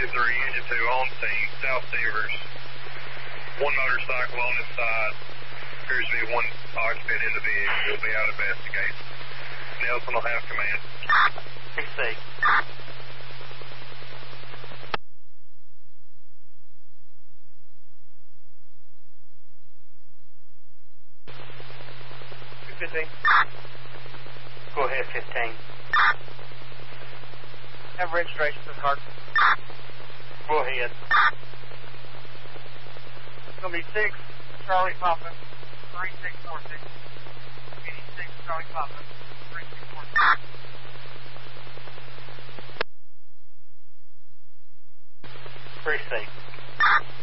Union 3, Union 2 on scene, South Severs. One motorcycle on its side. Appears to be one occupant in the vehicle. We'll be out investigating. Nelson will have command. PC. Go ahead, 15. Have registration for the car. Go ahead. It's going to be 6 Charlie Papa, 3646. 86 Charlie Papa, 3646. Precinct.